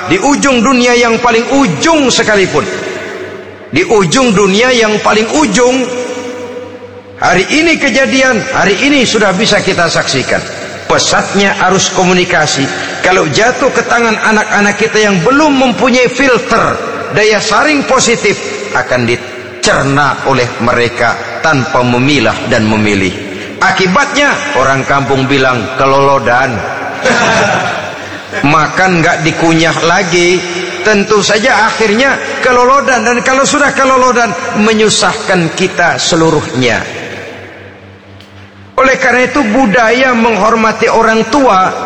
di ujung dunia yang paling ujung sekalipun, di ujung dunia yang paling ujung, hari ini kejadian, hari ini sudah bisa kita saksikan pesatnya arus komunikasi. Kalau jatuh ke tangan anak-anak kita yang belum mempunyai filter, daya saring positif, akan dicerna oleh mereka tanpa memilah dan memilih. Akibatnya orang kampung bilang kelolodan. Makan nggak dikunyah lagi, tentu saja akhirnya kelolodan. Dan kalau sudah kelolodan, menyusahkan kita seluruhnya. Oleh karena itu budaya menghormati orang tua